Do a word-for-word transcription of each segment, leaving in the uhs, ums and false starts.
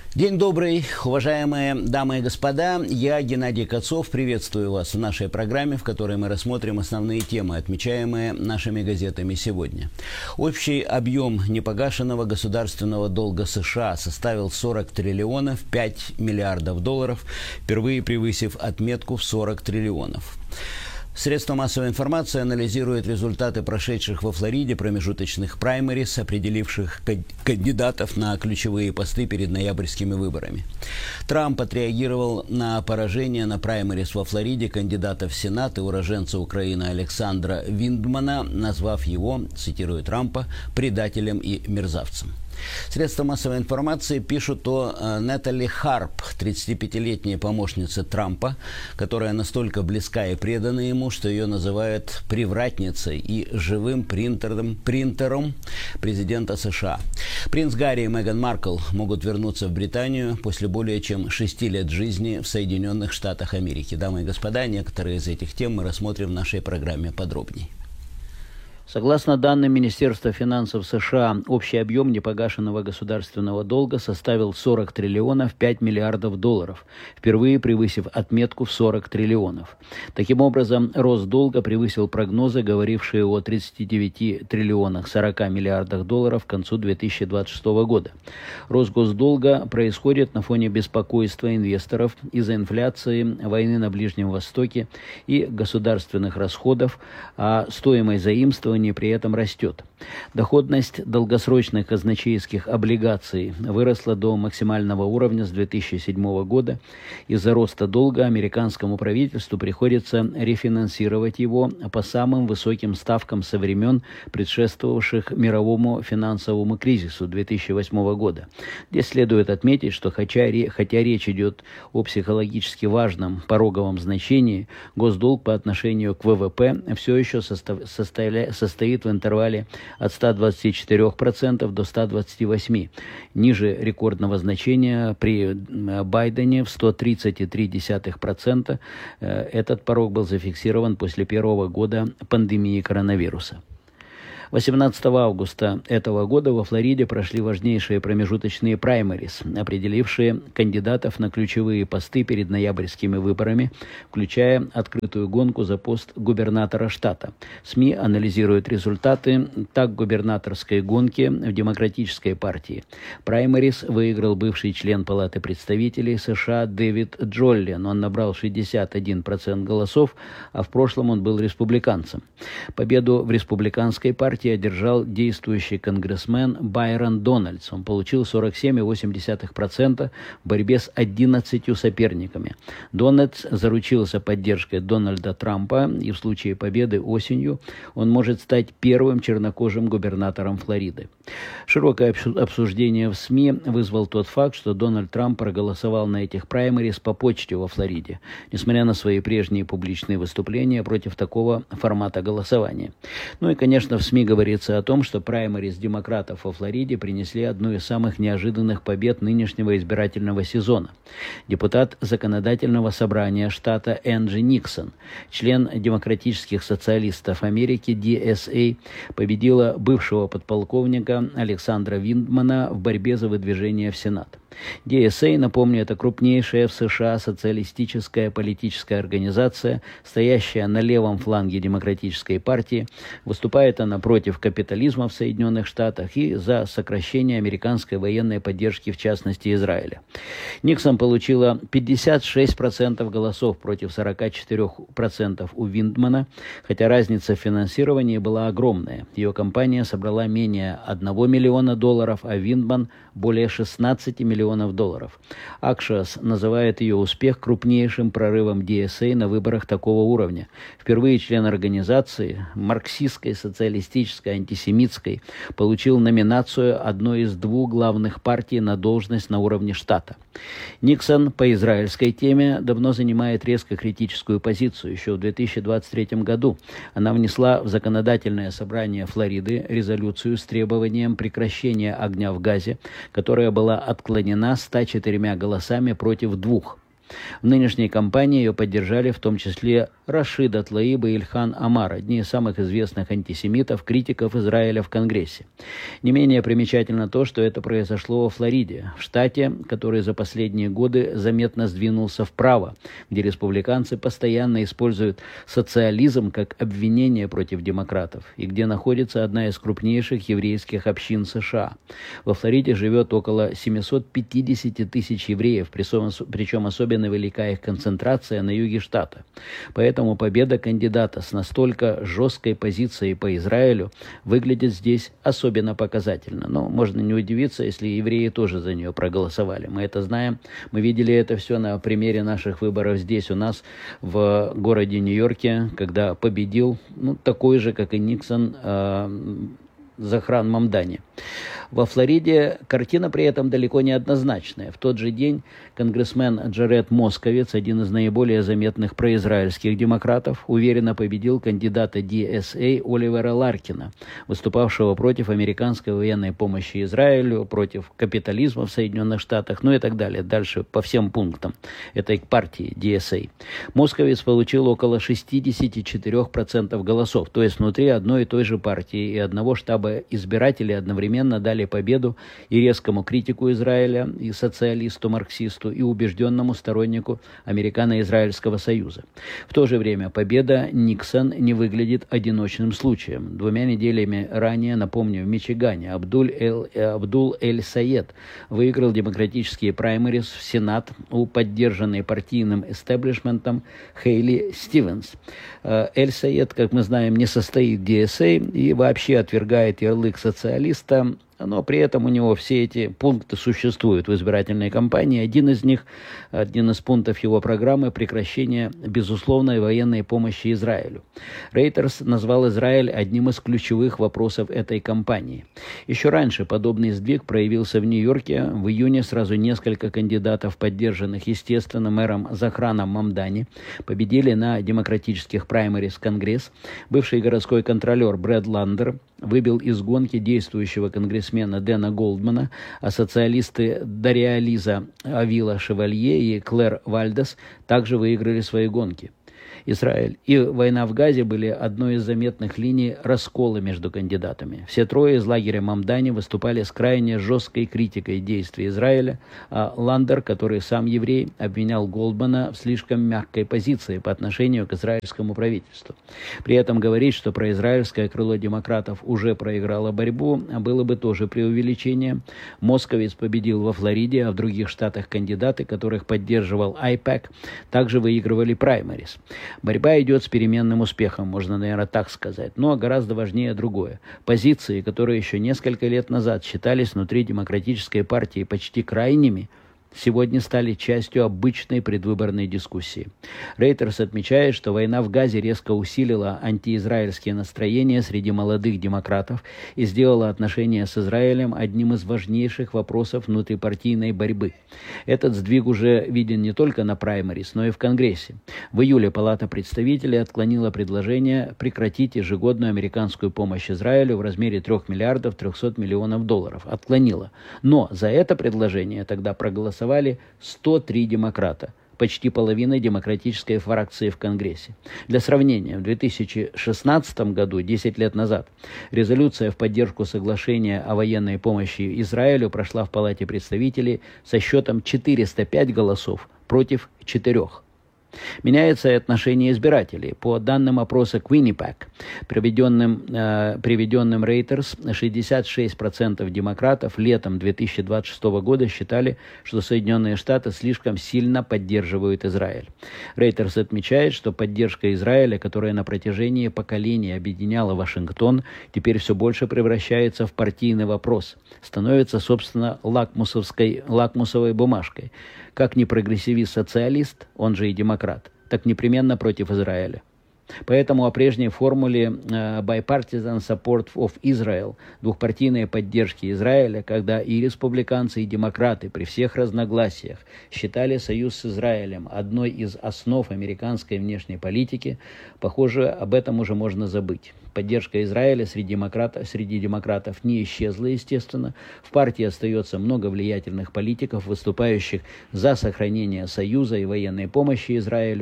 День добрый, уважаемые дамы и господа. Я, Геннадий Кацов, приветствую вас в нашей программе, в которой мы рассмотрим основные темы, отмечаемые нашими газетами сегодня. Общий объем непогашенного государственного долга США составил сорок триллионов пять миллиардов долларов, впервые превысив отметку в сорок триллионов. Средства массовой информации анализируют результаты прошедших во Флориде промежуточных праймерис, определивших кандидатов на ключевые посты перед ноябрьскими выборами. Трамп отреагировал на поражение на праймерис во Флориде кандидата в Сенат и уроженца Украины Александра Виндмана, назвав его, цитирую Трампа, предателем и мерзавцем. Средства массовой информации пишут о Натали Харп, тридцатипятилетней помощнице Трампа, которая настолько близка и предана ему, что ее называют привратницей и живым принтером, принтером президента США. Принц Гарри и Меган Маркл могут вернуться в Британию после более чем шести лет жизни в Соединенных Штатах Америки. Дамы и господа, некоторые из этих тем мы рассмотрим в нашей программе подробнее. Согласно данным Министерства финансов США, общий объем непогашенного государственного долга составил сорок триллионов пять миллиардов долларов, впервые превысив отметку в сорок триллионов. Таким образом, рост долга превысил прогнозы, говорившие о тридцати девяти триллионах сорока миллиардах долларов к концу две тысячи двадцать шестого года. Рост госдолга происходит на фоне беспокойства инвесторов из-за инфляции, войны на Ближнем Востоке и государственных расходов, а стоимость заимствований при этом растет. Доходность долгосрочных казначейских облигаций выросла до максимального уровня с две тысячи седьмого года. Из-за роста долга американскому правительству приходится рефинансировать его по самым высоким ставкам со времен, предшествовавших мировому финансовому кризису две тысячи восьмого года. Здесь следует отметить, что хотя, хотя речь идет о психологически важном пороговом значении, госдолг по отношению к вэ вэ пэ все еще состав, составля, состоит в интервале от ста двадцати четырёх процентов до ста двадцати восьми процентов, ниже рекордного значения при Байдене в сто тридцать целых три десятых процента. Этот порог был зафиксирован после первого года пандемии коронавируса. восемнадцатого августа этого года во Флориде прошли важнейшие промежуточные праймерис, определившие кандидатов на ключевые посты перед ноябрьскими выборами, включая открытую гонку за пост губернатора штата. СМИ анализируют результаты так губернаторской гонки в Демократической партии. Праймерис выиграл бывший член Палаты представителей США Дэвид Джоллин. Он набрал шестьдесят один процент голосов, а в прошлом он был республиканцем. Победу в республиканской партии одержал действующий конгрессмен Байрон Дональдс. Он получил сорок семь целых восемь десятых процента в борьбе с одиннадцатью соперниками. Дональдс заручился поддержкой Дональда Трампа, и в случае победы осенью он может стать первым чернокожим губернатором Флориды. Широкое обсуждение в СМИ вызвал тот факт, что Дональд Трамп проголосовал на этих праймерис по почте во Флориде, несмотря на свои прежние публичные выступления против такого формата голосования. Ну и, конечно, в СМИ говорится о том, что праймерис демократов во Флориде принесли одну из самых неожиданных побед нынешнего избирательного сезона. Депутат законодательного собрания штата Энджи Никсон, член демократических социалистов Америки ди эс эй, победила бывшего подполковника Александра Виндмана в борьбе за выдвижение в Сенат. ди эс эй, напомню, это крупнейшая в США социалистическая политическая организация, стоящая на левом фланге Демократической партии. Выступает она против капитализма в Соединенных Штатах и за сокращение американской военной поддержки, в частности Израиля. Никсон получила пятьдесят шесть процентов голосов против сорока четырёх процентов у Виндмана, хотя разница в финансировании была огромная. Ее компания собрала менее одного миллиона долларов, а Виндман более шестнадцати миллионов долларов. Акшиос называет ее успех крупнейшим прорывом ди эс эй на выборах такого уровня. Впервые член организации, марксистской, социалистической, антисемитской, получил номинацию одной из двух главных партий на должность на уровне штата. Никсон по израильской теме давно занимает резко критическую позицию. Еще в две тысячи двадцать третьем году она внесла в законодательное собрание Флориды резолюцию с требованием прекращения огня в Газе, которая была отклонена ста четырьмя голосами против двух. В нынешней кампании ее поддержали в том числе Рашида Тлаиба и Ильхан Омар, одни из самых известных антисемитов, критиков Израиля в Конгрессе. Не менее примечательно то, что это произошло во Флориде, в штате, который за последние годы заметно сдвинулся вправо, где республиканцы постоянно используют социализм как обвинение против демократов, и где находится одна из крупнейших еврейских общин США. Во Флориде живет около семьсот пятьдесят тысяч евреев, причем особенно велика их концентрация на юге штата. Поэтому победа кандидата с настолько жесткой позицией по Израилю выглядит здесь особенно показательно. Но можно не удивиться, если евреи тоже за нее проголосовали. Мы это знаем. Мы видели это все на примере наших выборов здесь у нас в городе Нью-Йорке, когда победил ну, такой же, как и Никсон, э, Захран Мамдани. Во Флориде картина при этом далеко не однозначная. В тот же день конгрессмен Джаред Московиц, один из наиболее заметных произраильских демократов, уверенно победил кандидата ди эс эй Оливера Ларкина, выступавшего против американской военной помощи Израилю, против капитализма в Соединенных Штатах, ну и так далее. Дальше по всем пунктам этой партии ди эс эй. Московиц получил около шестьдесят четыре процента голосов, то есть внутри одной и той же партии и одного штаба избиратели одновременно дали победу и резкому критику Израиля, и социалисту-марксисту, и убежденному стороннику Американо-Израильского союза. В то же время победа Никсон не выглядит одиночным случаем. Двумя неделями ранее, напомню, в Мичигане Абдуль Эль-Саед выиграл демократические праймерис в Сенат у поддержанной партийным эстеблишментом Хейли Стивенс. Эль-Саед, как мы знаем, не состоит в ди эс эй и вообще отвергает ярлык социалиста, но при этом у него все эти пункты существуют в избирательной кампании. Один из них, один из пунктов его программы – прекращение безусловной военной помощи Израилю. Рейтерс назвал Израиль одним из ключевых вопросов этой кампании. Еще раньше подобный сдвиг проявился в Нью-Йорке. В июне сразу несколько кандидатов, поддержанных, естественно, мэром Захраном Мамдани, победили на демократических праймерис в Конгресс. Бывший городской контролер Брэд Ландер выбил из гонки действующего конгрессмена Дэна Голдмана, а социалисты Дариа Лиза Авила Шевалье и Клэр Вальдес также выиграли свои гонки. Израиль и война в Газе были одной из заметных линий раскола между кандидатами. Все трое из лагеря Мамдани выступали с крайне жесткой критикой действий Израиля, а Ландер, который сам еврей, обвинял Голдмана в слишком мягкой позиции по отношению к израильскому правительству. При этом говорить, что произраильское крыло демократов уже проиграло борьбу, было бы тоже преувеличением. Московиц победил во Флориде, а в других штатах кандидаты, которых поддерживал айпэк, также выигрывали праймерис. Борьба идет с переменным успехом, можно, наверное, так сказать. Но гораздо важнее другое. Позиции, которые еще несколько лет назад считались внутри демократической партии почти крайними, сегодня стали частью обычной предвыборной дискуссии. Рейтерс отмечает, что война в Газе резко усилила антиизраильские настроения среди молодых демократов и сделала отношения с Израилем одним из важнейших вопросов внутрипартийной борьбы. Этот сдвиг уже виден не только на праймерис, но и в Конгрессе. В июле Палата представителей отклонила предложение прекратить ежегодную американскую помощь Израилю в размере трех миллиардов трехсот миллионов долларов. Отклонила. Но за это предложение тогда проголосовали сто три демократа, почти половина демократической фракции в Конгрессе. Для сравнения, в две тысячи шестнадцатом году, десять лет назад, резолюция в поддержку соглашения о военной помощи Израилю прошла в Палате представителей со счетом четыреста пять голосов против четырёх. Меняется и отношение избирателей. По данным опроса Quinnipiac, приведенным, э, приведенным Reuters, шестьдесят шесть процентов демократов летом две тысячи двадцать шестого года считали, что Соединенные Штаты слишком сильно поддерживают Израиль. Reuters отмечает, что поддержка Израиля, которая на протяжении поколений объединяла Вашингтон, теперь все больше превращается в партийный вопрос, становится, собственно, лакмусовской, лакмусовой бумажкой. Как ни прогрессивист-социалист, он же и демократ, так непременно против Израиля. Поэтому о прежней формуле uh, bipartisan support of Israel, двухпартийной поддержки Израиля, когда и республиканцы, и демократы при всех разногласиях считали союз с Израилем одной из основ американской внешней политики, похоже, об этом уже можно забыть. Поддержка Израиля среди демократов, среди демократов не исчезла, естественно. В партии остается много влиятельных политиков, выступающих за сохранение союза и военной помощи Израилю,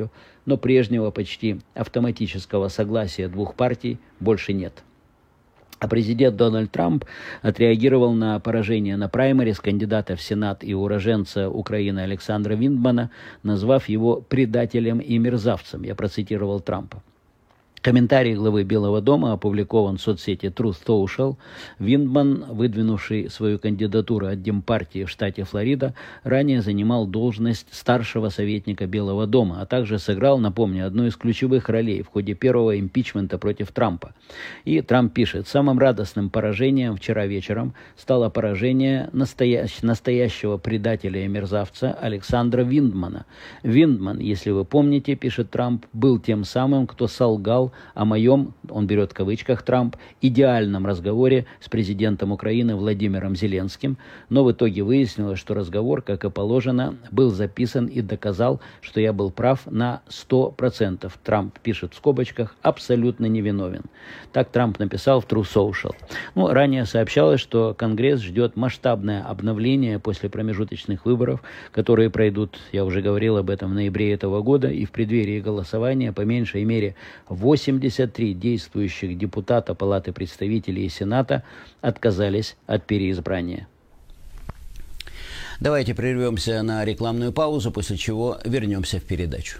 но прежнего почти автоматического согласия двух партий больше нет. А президент Дональд Трамп отреагировал на поражение на праймерис кандидата в Сенат и уроженца Украины Александра Виндмана, назвав его предателем и мерзавцем. Я процитировал Трампа. Комментарий главы Белого дома опубликован в соцсети Truth Social. Виндман, выдвинувший свою кандидатуру от Демпартии в штате Флорида, ранее занимал должность старшего советника Белого дома, а также сыграл, напомню, одну из ключевых ролей в ходе первого импичмента против Трампа. И Трамп пишет: «Самым радостным поражением вчера вечером стало поражение настоящ- настоящего предателя и мерзавца Александра Виндмана. Виндман, если вы помните, пишет Трамп, был тем самым, кто солгал о моем, он берет в кавычках Трамп, идеальном разговоре с президентом Украины Владимиром Зеленским, но в итоге выяснилось, что разговор, как и положено, был записан и доказал, что я был прав на сто процентов. Трамп пишет в скобочках, абсолютно невиновен». Так Трамп написал в Truth Social. Ну, ранее сообщалось, что Конгресс ждет масштабное обновление после промежуточных выборов, которые пройдут, я уже говорил об этом, в ноябре этого года, и в преддверии голосования по меньшей мере восемьдесят три действующих депутата Палаты представителей и Сената отказались от переизбрания. Давайте прервемся на рекламную паузу, после чего вернемся в передачу.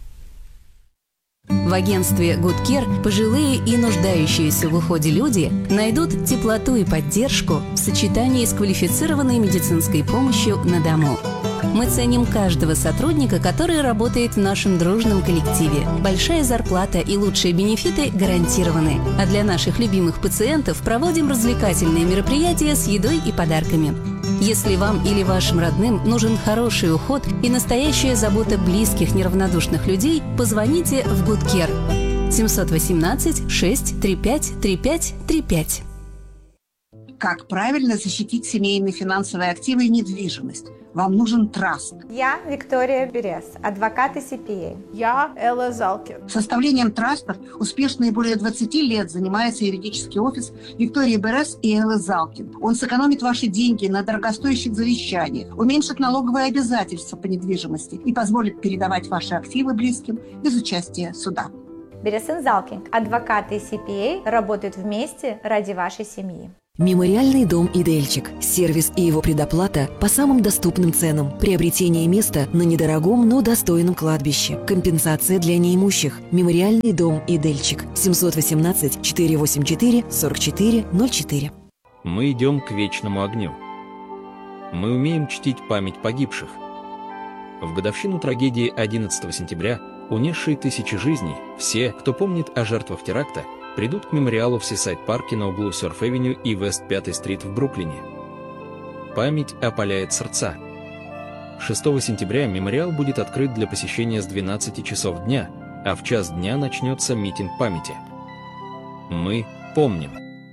В агентстве Good Care пожилые и нуждающиеся в уходе люди найдут теплоту и поддержку в сочетании с квалифицированной медицинской помощью на дому. Мы ценим каждого сотрудника, который работает в нашем дружном коллективе. Большая зарплата и лучшие бенефиты гарантированы. А для наших любимых пациентов проводим развлекательные мероприятия с едой и подарками. Если вам или вашим родным нужен хороший уход и настоящая забота близких неравнодушных людей, позвоните в Good Care семь один восемь шесть три пять три пять три пять. Как правильно защитить семейные финансовые активы и недвижимость? Вам нужен траст. Я Виктория Берес, адвокат и си пи эй. Я Элла Залкин. Составлением трастов успешно и более двадцати лет занимается юридический офис Виктории Берес и Эллы Залкин. Он сэкономит ваши деньги на дорогостоящих завещаниях, уменьшит налоговые обязательства по недвижимости и позволит передавать ваши активы близким без участия суда. Берес и Залкин, адвокаты и си пи эй, работают вместе ради вашей семьи. Мемориальный дом «Идельчик». Сервис и его предоплата по самым доступным ценам. Приобретение места на недорогом, но достойном кладбище. Компенсация для неимущих. Мемориальный дом «Идельчик». семь один восемь четыре восемь четыре сорок четыре ноль четыре. Мы идем к вечному огню. Мы умеем чтить память погибших. В годовщину трагедии одиннадцатого сентября, унесшей тысячи жизней, все, кто помнит о жертвах теракта, придут к мемориалу в Сисайд-парке на углу Сёрф-Эвеню и Вест-пятой стрит в Бруклине. Память опаляет сердца. шестого сентября мемориал будет открыт для посещения с двенадцати часов дня, а в час дня начнется митинг памяти. Мы помним.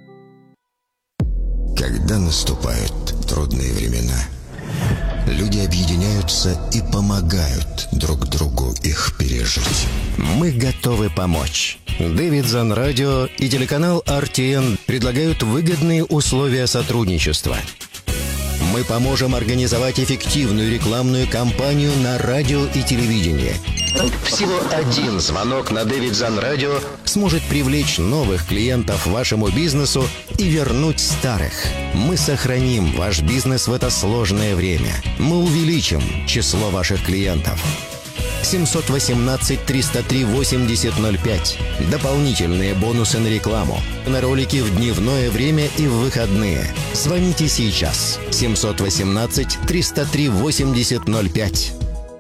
Когда наступают трудные времена, люди объединяются и помогают друг другу их пережить. Мы готовы помочь. Davidson Radio и телеканал ар ти эн предлагают выгодные условия сотрудничества. Мы поможем организовать эффективную рекламную кампанию на радио и телевидении. Всего один звонок на Davidson Radio сможет привлечь новых клиентов вашему бизнесу и вернуть старых. Мы сохраним ваш бизнес в это сложное время. Мы увеличим число ваших клиентов. семь один восемь триста три восемьдесят ноль пять. Дополнительные бонусы на рекламу, на ролики в дневное время и в выходные. Звоните сейчас. семь один восемь триста три восемьдесят ноль пять.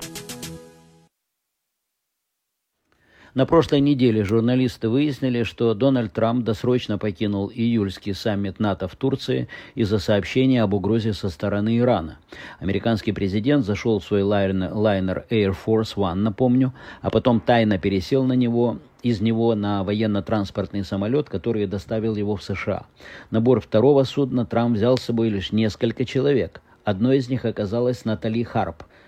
На прошлой неделе журналисты выяснили, что Дональд Трамп досрочно покинул июльский саммит НАТО в Турции из-за сообщения об угрозе со стороны Ирана. Американский президент зашел в свой лайнер Air Force One, напомню, а потом тайно пересел на него, из него на военно-транспортный самолет, который доставил его в США. На борт второго судна Трамп взял с собой лишь несколько человек. Одной из них оказалась Натали Харп,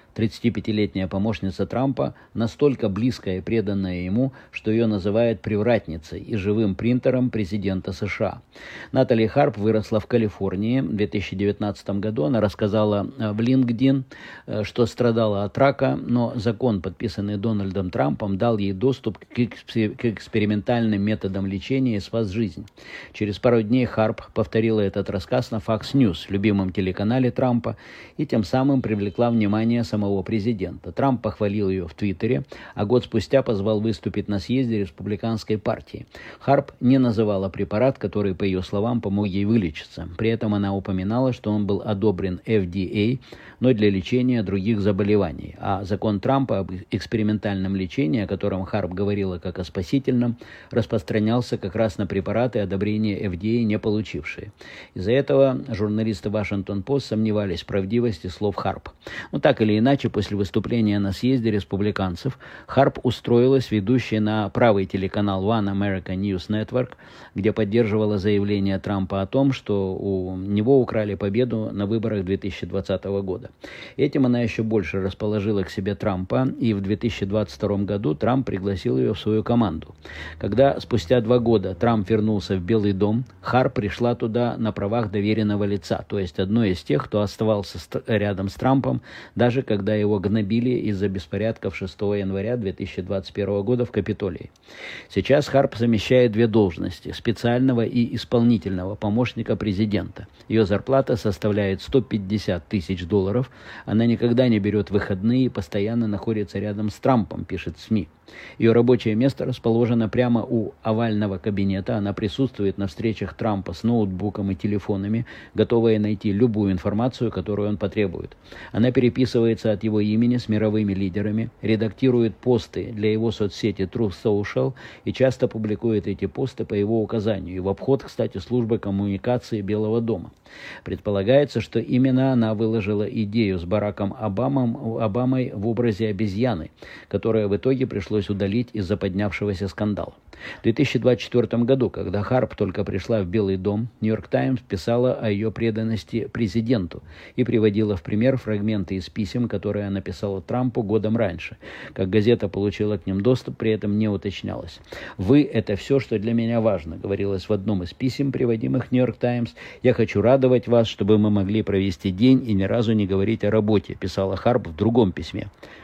тридцатипятилетняя помощница Трампа, настолько близкая и преданная ему, что ее называют привратницей и живым принтером президента США. Натали Харп выросла в Калифорнии. В две тысячи девятнадцатом году она рассказала в LinkedIn, что страдала от рака, но закон, подписанный Дональдом Трампом, дал ей доступ к экспериментальным методам лечения и спас жизнь. Через пару дней Харп повторила этот рассказ на Fox News, любимом телеканале Трампа, и тем самым привлекла внимание самого президента. Трамп похвалил ее в Твиттере, а год спустя позвал выступить на съезде республиканской партии. Харп не называла препарат, который, по ее словам, помог ей вылечиться. При этом она упоминала, что он был одобрен эф ди эй, но для лечения других заболеваний. А закон Трампа об экспериментальном лечении, о котором Харп говорила как о спасительном, распространялся как раз на препараты, одобрения эф ди эй не получившие. Из-за этого журналисты Washington Post сомневались в правдивости слов Харп. Но так или иначе, после выступления на съезде республиканцев, Харп устроилась ведущей на правый телеканал One America News Network, где поддерживала заявление Трампа о том, что у него украли победу на выборах две тысячи двадцатого года. Этим она еще больше расположила к себе Трампа, и в две тысячи двадцать втором году Трамп пригласил ее в свою команду. Когда спустя два года Трамп вернулся в Белый дом, Харп пришла туда на правах доверенного лица, то есть одной из тех, кто оставался рядом с Трампом, даже когда его гнобили из-за беспорядков шестого января две тысячи двадцать первого года в Капитолии. Сейчас Харп замещает две должности – специального и исполнительного помощника президента. Ее зарплата составляет сто пятьдесят тысяч долларов. Она никогда не берет выходные и постоянно находится рядом с Трампом, пишет СМИ. Ее рабочее место расположено прямо у овального кабинета. Она присутствует на встречах Трампа с ноутбуком и телефонами, готовая найти любую информацию, которую он потребует. Она переписывается от его имени с мировыми лидерами, редактирует посты для его соцсети Truth Social и часто публикует эти посты по его указанию, и в обход, кстати, службы коммуникации Белого дома. Предполагается, что именно она выложила идею с Бараком Обамом, Обамой в образе обезьяны, которая в итоге пришлось удалить из-за поднявшегося скандала. В две тысячи двадцать четвёртом году, когда Харп только пришла в Белый дом, Нью-Йорк Таймс писала о ее преданности президенту и приводила в пример фрагменты из писем, которые она писала Трампу годом раньше. Как газета получила к ним доступ, при этом не уточнялось. «Вы – это все, что для меня важно», — говорилось в одном из писем, приводимых в Нью-Йорк Таймс. «Я хочу радовать вас, чтобы мы могли провести день и ни разу не говорить о работе», — писала Харп в другом письме.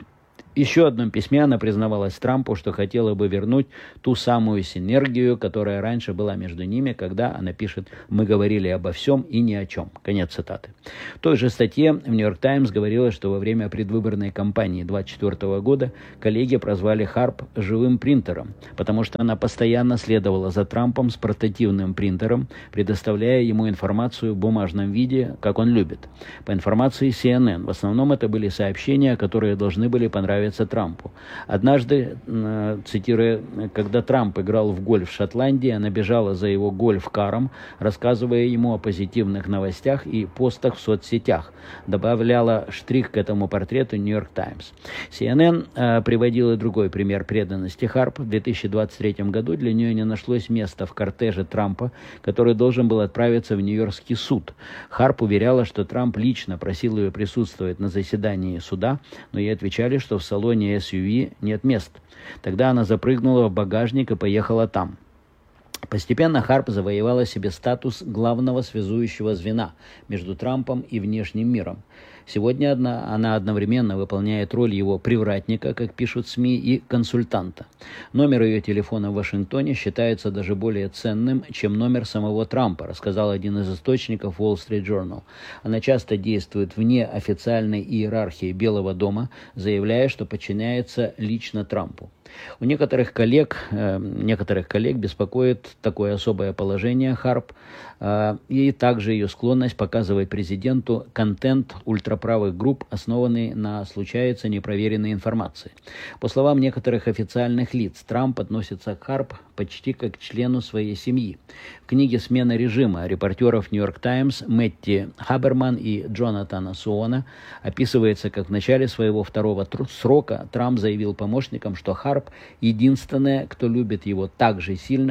В еще одном письме она признавалась Трампу, что хотела бы вернуть ту самую синергию, которая раньше была между ними, когда она пишет «Мы говорили обо всем и ни о чем». Конец цитаты. В той же статье в Нью-Йорк Таймс говорилось, что во время предвыборной кампании двадцать четвёртого года коллеги прозвали Харп «живым принтером», потому что она постоянно следовала за Трампом с портативным принтером, предоставляя ему информацию в бумажном виде, как он любит. По информации си эн эн, в основном это были сообщения, которые должны были понравиться Трампу. Однажды, цитируя, когда Трамп играл в гольф в Шотландии, она бежала за его гольф-каром, рассказывая ему о позитивных новостях и постах в соцсетях. Добавляла штрих к этому портрету Нью-Йорк Таймс. си эн эн э, приводила другой пример преданности Харп. В две тысячи двадцать третьем году для нее не нашлось места в кортеже Трампа, который должен был отправиться в Нью-Йоркский суд. Харп уверяла, что Трамп лично просил ее присутствовать на заседании суда, но ей отвечали, что в салоне В салоне эс ю ви нет мест. Тогда она запрыгнула в багажник и поехала там. Постепенно Харп завоевала себе статус главного связующего звена между Трампом и внешним миром. Сегодня одна, она одновременно выполняет роль его привратника, как пишут СМИ, и консультанта. Номер ее телефона в Вашингтоне считается даже более ценным, чем номер самого Трампа, рассказал один из источников Wall Street Journal. Она часто действует вне официальной иерархии Белого дома, заявляя, что подчиняется лично Трампу. У некоторых коллег, э, некоторых коллег беспокоит такое особое положение Харп э, и также ее склонность показывать президенту контент ультраправых групп, основанный на случается непроверенной информации. По словам некоторых официальных лиц, Трамп относится к Харп почти как к члену своей семьи. В книге «Смена режима» репортеров «Нью-Йорк Таймс» Мэтти Хаберман и Джонатана Суона описывается, как в начале своего второго тру- срока Трамп заявил помощникам, что Харп единственная, кто любит его так же сильно, как его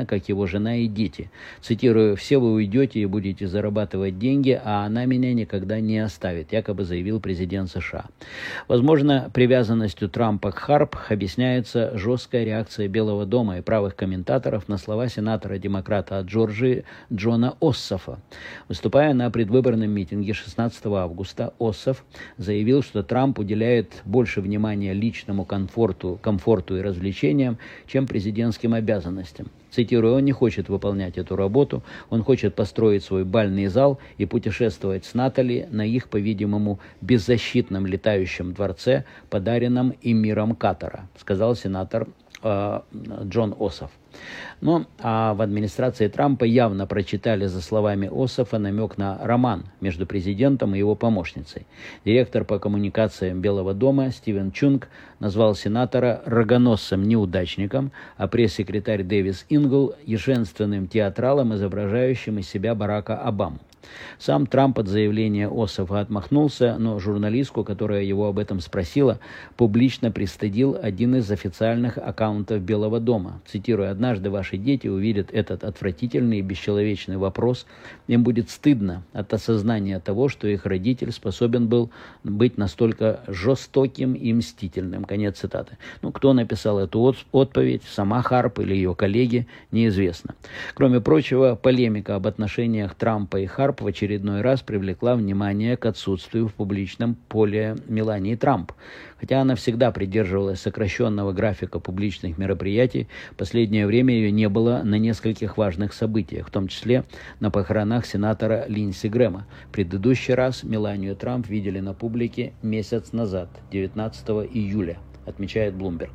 его жена и дети. Цитирую: «Все вы уйдете и будете зарабатывать деньги, а она меня никогда не оставит», якобы заявил президент США. Возможно, привязанностью Трампа к Харп объясняется жесткая реакция Белого дома и правых комментаторов на слова сенатора-демократа от Джорджии Джона Оссофа. Выступая на предвыборном митинге шестнадцатого августа, Оссоф заявил, что Трамп уделяет больше внимания личному комфорту, комфорту и развлечениям, чем президентским обязанностям. Цитирую: «Он не хочет выполнять эту работу, он хочет построить свой бальный зал и путешествовать с Натали на их, по-видимому, беззащитном летающем дворце, подаренном эмиром Катара», сказал сенатор э, Джон Оссоф. Ну, а в администрации Трампа явно прочитали за словами Оссофа намек на роман между президентом и его помощницей. Директор по коммуникациям Белого дома Стивен Чунг назвал сенатора рогоносцем-неудачником, а пресс-секретарь Дэвис Ингл – ешенственным театралом, изображающим из себя Барака Обаму. Сам Трамп от заявления Оссофа отмахнулся, но журналистку, которая его об этом спросила, публично пристыдил один из официальных аккаунтов Белого дома. Цитирую: «Однажды ваши дети увидят этот отвратительный и бесчеловечный вопрос. Им будет стыдно от осознания того, что их родитель способен был быть настолько жестоким и мстительным». Конец цитаты. Ну, кто написал эту отповедь, сама Харп или ее коллеги, неизвестно. Кроме прочего, полемика об отношениях Трампа и Харп в очередной раз привлекла внимание к отсутствию в публичном поле Мелании Трамп. Хотя она всегда придерживалась сокращенного графика публичных мероприятий, в последнее время ее не было на нескольких важных событиях, в том числе на похоронах сенатора Линдси Грэма. В предыдущий раз Меланию Трамп видели на публике месяц назад, девятнадцатого июля, отмечает Bloomberg.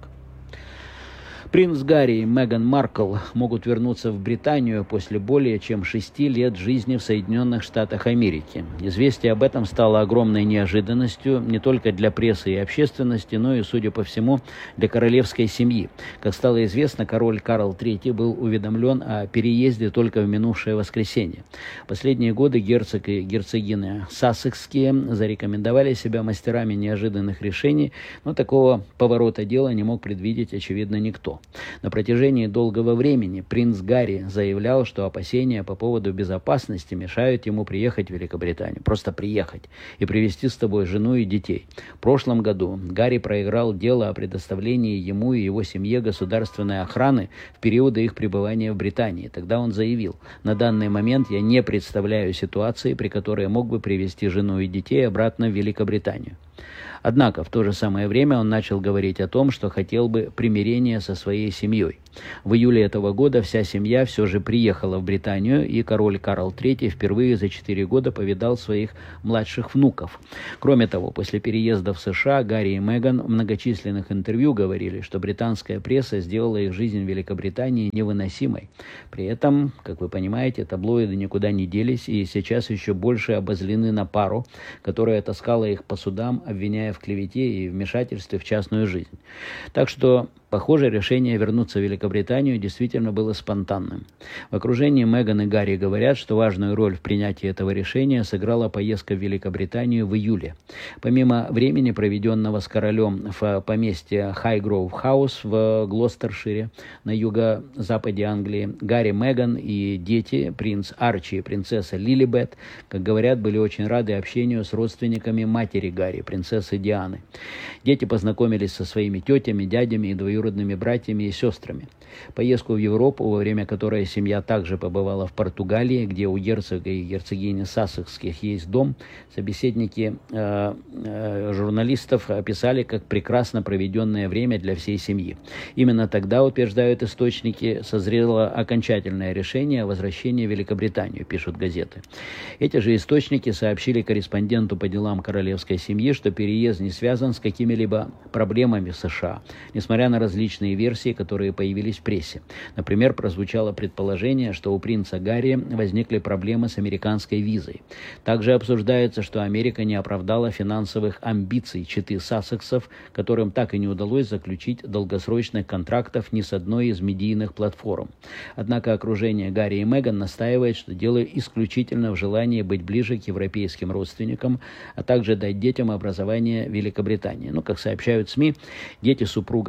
Принц Гарри и Меган Маркл могут вернуться в Британию после более чем шести лет жизни в Соединенных Штатах Америки. Известие об этом стало огромной неожиданностью не только для прессы и общественности, но и, судя по всему, для королевской семьи. Как стало известно, король Карл третий был уведомлен о переезде только в минувшее воскресенье. Последние годы герцог и герцогины Сассекские зарекомендовали себя мастерами неожиданных решений, но такого поворота дела не мог предвидеть, очевидно, никто. На протяжении долгого времени принц Гарри заявлял, что опасения по поводу безопасности мешают ему приехать в Великобританию. Просто приехать и привезти с собой жену и детей. В прошлом году Гарри проиграл дело о предоставлении ему и его семье государственной охраны в периоды их пребывания в Британии. Тогда он заявил: «На данный момент я не представляю ситуации, при которой я мог бы привезти жену и детей обратно в Великобританию». Однако в то же самое время он начал говорить о том, что хотел бы примирения со своей семьей. В июле этого года вся семья все же приехала в Британию, и король Карл третий впервые за четыре года повидал своих младших внуков. Кроме того, после переезда в США Гарри и Меган в многочисленных интервью говорили, что британская пресса сделала их жизнь в Великобритании невыносимой. При этом, как вы понимаете, таблоиды никуда не делись и сейчас еще больше обозлены на пару, которая таскала их по судам, обвиняя в клевете и вмешательстве в частную жизнь. Так что, похоже, решение вернуться в Великобританию действительно было спонтанным. В окружении Меган и Гарри говорят, что важную роль в принятии этого решения сыграла поездка в Великобританию в июле. Помимо времени, проведенного с королем в поместье Хайгроув Хаус в Глостершире на юго-западе Англии, Гарри, Меган и дети, принц Арчи и принцесса Лилибет, как говорят, были очень рады общению с родственниками матери Гарри, принцессы Дианы. Дети познакомились со своими тетями, дядями и двоюродными братьями и сестрами. Поездку в Европу, во время которой семья также побывала в Португалии, где у герцога и герцогини Сассекских есть дом, собеседники э, э, журналистов описали как прекрасно проведенное время для всей семьи. Именно тогда, утверждают источники, созрело окончательное решение о возвращении в Великобританию, пишут газеты. Эти же источники сообщили корреспонденту по делам королевской семьи, что переезд не связан с какими-либо проблемами в США, несмотря на различные версии, которые появились в прессе. Например, прозвучало предположение, что у принца Гарри возникли проблемы с американской визой. Также обсуждается, что Америка не оправдала финансовых амбиций четы Сассексов, которым так и не удалось заключить долгосрочных контрактов ни с одной из медийных платформ. Однако окружение Гарри и Меган настаивает, что дело исключительно в желании быть ближе к европейским родственникам, а также дать детям образование в Великобритании. Ну, как сообщают СМИ, дети супругов принца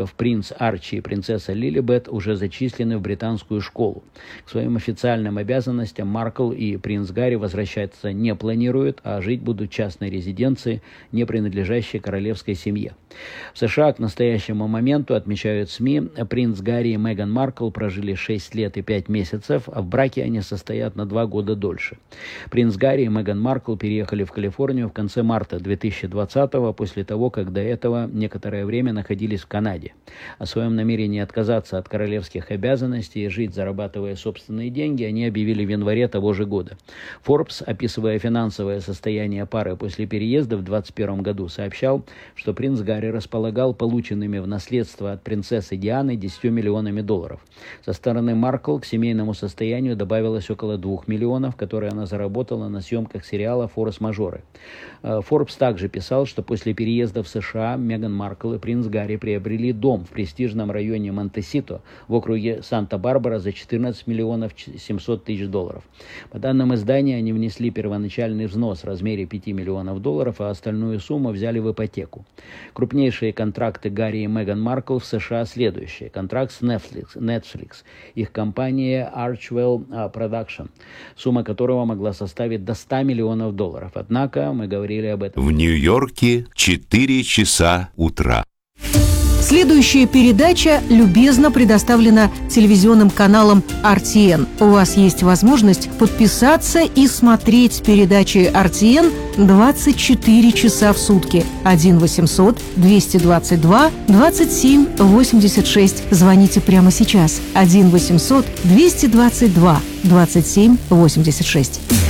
принц Арчи и принцесса Лилибет уже зачислены в британскую школу. К своим официальным обязанностям Маркл и принц Гарри возвращаться не планируют, а жить будут в частной резиденции, не принадлежащей королевской семье. В США к настоящему моменту, отмечают СМИ, принц Гарри и Меган Маркл прожили шесть лет и пять месяцев, а в браке они состоят на два года дольше. Принц Гарри и Меган Маркл переехали в Калифорнию в конце марта две тысячи двадцатого, после того, как до этого некоторое время находились в Канаде. О своем намерении отказаться от королевских обязанностей и жить, зарабатывая собственные деньги, они объявили в январе того же года. Forbes, описывая финансовое состояние пары после переезда в двадцать первом году, сообщал, что принц Гарри располагал полученными в наследство от принцессы Дианы десятью миллионами долларов. Со стороны Маркл к семейному состоянию добавилось около двух миллионов, которые она заработала на съемках сериала «Форс-мажоры». Forbes также писал, что после переезда в США Меган Маркл и принц Гарри приобрели дом в престижном районе Монтесито в округе Санта-Барбара за четырнадцать миллионов семьсот тысяч долларов. По данным издания, они внесли первоначальный взнос в размере пяти миллионов долларов, а остальную сумму взяли в ипотеку. Крупнейшие контракты Гарри и Меган Маркл в США следующие. Контракт с Netflix, Netflix, их компания Archwell Production, сумма которого могла составить до ста миллионов долларов. Однако мы говорили об этом. В Нью-Йорке четыре часа утра. Следующая передача любезно предоставлена телевизионным каналом эр ти эн. У вас есть возможность подписаться и смотреть передачи эр ти эн двадцать четыре часа в сутки. один восемьсот двести двадцать два двадцать семь восемьдесят шесть. Звоните прямо сейчас. один восемьсот двести двадцать два двадцать семь восемьдесят шесть.